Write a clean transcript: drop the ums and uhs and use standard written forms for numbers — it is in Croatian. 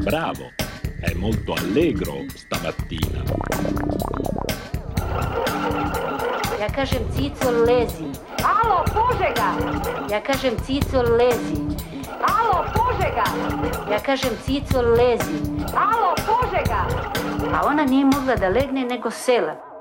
bravo, è molto allegro stamattina. Ja kažem Cico lezi. Alo, Požega! Ja kažem Cico lezi. Alo, Požega! Ja kažem Cico lezi. Alo, Požega! A ona nije mogla da legne nego sela.